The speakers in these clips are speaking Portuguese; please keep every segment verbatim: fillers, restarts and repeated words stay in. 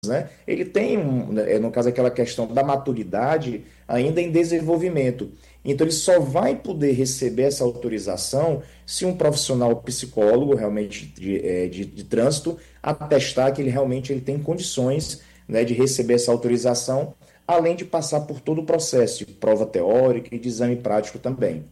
né? Ele tem, um, né, no caso, aquela questão da maturidade ainda em desenvolvimento. Então, ele só vai poder receber essa autorização se um profissional psicólogo, realmente de, é, de, de trânsito, atestar que ele realmente ele tem condições, né, de receber essa autorização, além de passar por todo o processo de prova teórica e de exame prático também.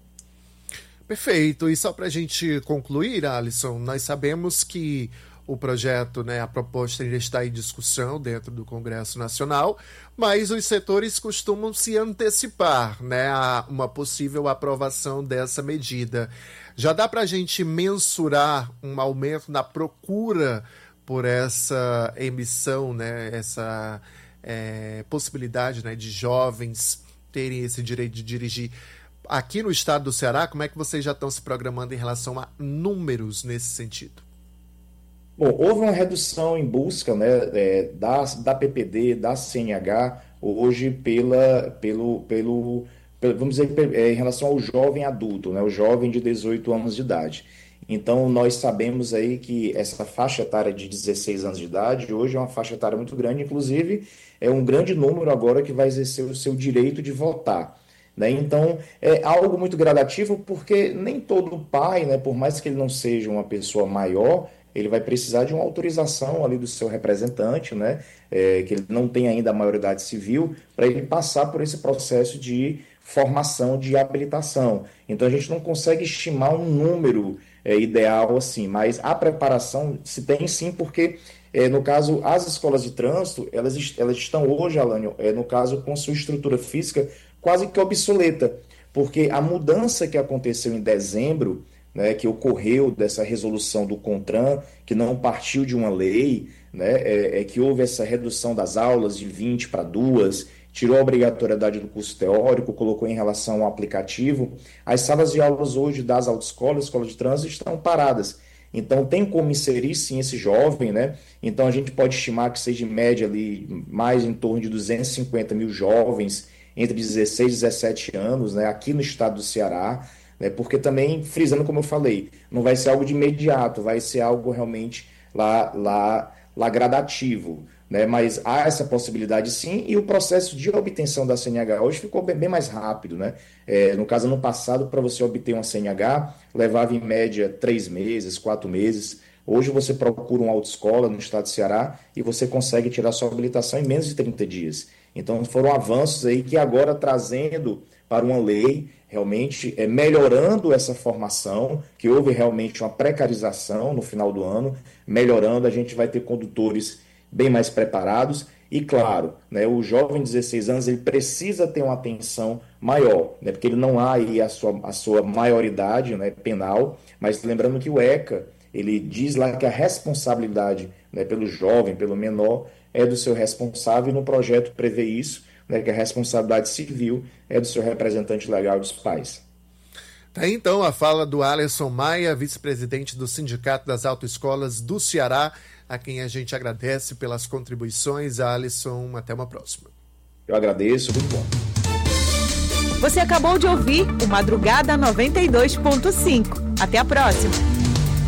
Perfeito. E só para a gente concluir, Alisson, nós sabemos que o projeto, né, a proposta ainda está em discussão dentro do Congresso Nacional, mas os setores costumam se antecipar, né, a uma possível aprovação dessa medida. Já dá para a gente mensurar um aumento na procura por essa emissão, né, essa é, possibilidade, né, de jovens terem esse direito de dirigir aqui no estado do Ceará? Como é que vocês já estão se programando em relação a números nesse sentido? Bom, houve uma redução em busca, né, é, da, da P P D, da C N H, hoje pela, pelo, pelo, pelo vamos dizer, é, em relação ao jovem adulto, né, o jovem de dezoito anos de idade. Então, nós sabemos aí que essa faixa etária de dezesseis anos de idade, hoje é uma faixa etária muito grande, inclusive é um grande número agora que vai exercer o seu direito de votar. Né? Então, é algo muito gradativo, porque nem todo pai, né, por mais que ele não seja uma pessoa maior, ele vai precisar de uma autorização ali do seu representante, né, é, que ele não tem ainda a maioridade civil, para ele passar por esse processo de formação, de habilitação. Então, a gente não consegue estimar um número é, ideal assim, mas a preparação se tem sim, porque, é, no caso, as escolas de trânsito, elas, elas estão hoje, Alânio, é, no caso, com sua estrutura física quase que obsoleta, porque a mudança que aconteceu em dezembro, né, que ocorreu dessa resolução do CONTRAN, que não partiu de uma lei, né, é, é que houve essa redução das aulas de vinte para duas, tirou a obrigatoriedade do curso teórico, colocou em relação ao aplicativo. As salas de aulas hoje das autoescolas, escolas de trânsito, estão paradas. Então, tem como inserir, sim, esse jovem, né? Então, a gente pode estimar que seja, em média, ali, mais em torno de duzentos e cinquenta mil jovens entre dezesseis e dezessete anos, né, aqui no estado do Ceará, né, porque também, frisando como eu falei, não vai ser algo de imediato, vai ser algo realmente lá, lá, lá gradativo, né, mas há essa possibilidade sim, e o processo de obtenção da C N H hoje ficou bem, bem mais rápido, né? É, no caso, no passado, para você obter uma C N H, levava em média três meses, quatro meses. Hoje você procura uma autoescola no estado do Ceará e você consegue tirar sua habilitação em menos de trinta dias. Então foram avanços aí que agora trazendo para uma lei, realmente é, melhorando essa formação, que houve realmente uma precarização no final do ano, melhorando, a gente vai ter condutores bem mais preparados e, claro, né, o jovem de dezesseis anos ele precisa ter uma atenção maior, né, porque ele não há aí a sua, a sua maioridade, né, penal, mas lembrando que o ECA, ele diz lá que a responsabilidade, né, pelo jovem, pelo menor, é do seu responsável, e no projeto prevê isso, né, que a responsabilidade civil é do seu representante legal dos pais. Tá aí, então, a fala do Alisson Maia, vice-presidente do Sindicato das Autoescolas do Ceará, a quem a gente agradece pelas contribuições. Alisson, até uma próxima. Eu agradeço, muito bom. Você acabou de ouvir o Madrugada noventa e dois ponto cinco. Até a próxima.